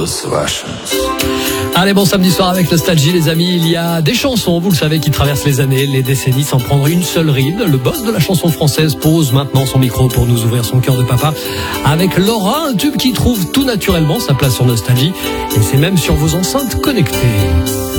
those Russians. Allez, bon samedi soir avec Nostalgie, les amis. Il y a des chansons, vous le savez, qui traversent les années, les décennies sans prendre une seule ride. Le boss de la chanson française pose maintenant son micro pour nous ouvrir son cœur de papa avec Laura, un tube qui trouve tout naturellement sa place sur Nostalgie. Et c'est même sur vos enceintes connectées.